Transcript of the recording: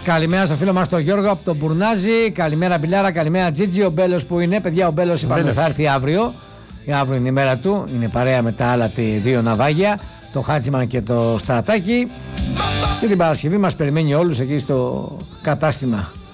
Καλημέρα στο φίλο μας τον Γιώργο από τον Μπουρνάζι. Καλημέρα Μπιλάρα, καλημέρα Τζίτζι. Ο Μπέλος που είναι, παιδιά, ο Μπέλος είπαμε θα έρθει αύριο. Αύριο είναι η μέρα του, είναι παρέα με τα άλλα δύο ναυάγια, το Χάτζιμαν και το Στρατάκι. Και την Παρασκευή μας περιμένει όλους εκεί στο κατάστημα